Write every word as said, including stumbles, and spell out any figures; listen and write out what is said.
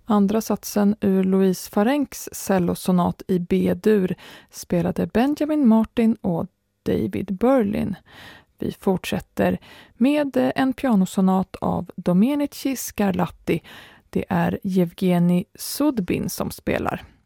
Andra satsen ur Louise Farenks cellosonat i B-dur spelade Benjamin Martin och David Berlin. Vi fortsätter med en pianosonat av Domenici Scarlatti. Det är Yevgeny Sudbin som spelar.